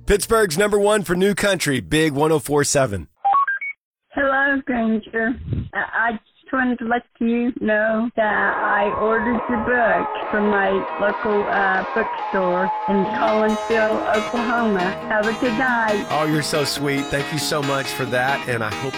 Pittsburgh's number one for new country, Big 104.7. Hello, Granger. I just wanted to let you know that I ordered your book from my local bookstore in Collinsville, Oklahoma. Have a good night. Oh, you're so sweet. Thank you so much for that, and I hope